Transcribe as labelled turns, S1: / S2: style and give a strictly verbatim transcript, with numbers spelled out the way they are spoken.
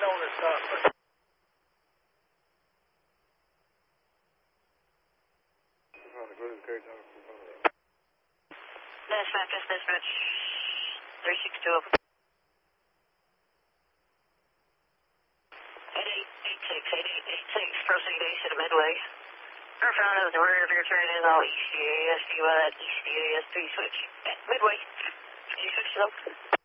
S1: on this stuff.
S2: Dispatch, dispatch, three six two open. eight eight eight six, eight eight eight six, proceed east to the Midway. We're found as the rear of your train is all east U A S D by that east U A S three switch at Midway. Can you switch it up?